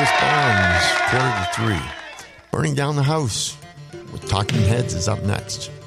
Chris Barnes, 4-3. Burning Down the House with Talking Heads is up next.